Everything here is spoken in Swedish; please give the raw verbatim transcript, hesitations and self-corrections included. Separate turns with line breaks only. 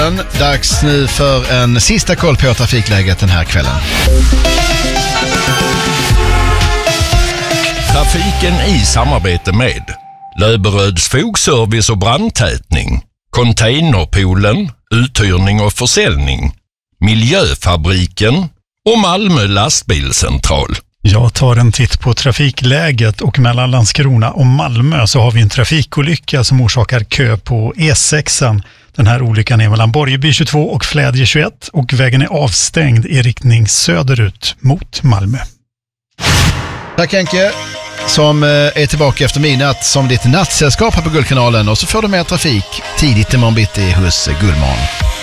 Dags nu för en sista koll på trafikläget den här kvällen.
Trafiken i samarbete med Löberöds fogservice och brandtätning, Containerpoolen, uthyrning och försäljning, Miljöfabriken och Malmö lastbilscentral.
Jag tar en titt på trafikläget och mellan Landskrona och Malmö så har vi en trafikolycka som orsakar kö på E sex. Den här olyckan är mellan Borgeby tjugotvå och Flädje tjugoett och vägen är avstängd i riktning söderut mot Malmö.
Tack Henke, som är tillbaka efter midnatt som ditt nattsällskap här på Guldkanalen, och så får du mer trafik tidigt imorgon bitti hos Guldman.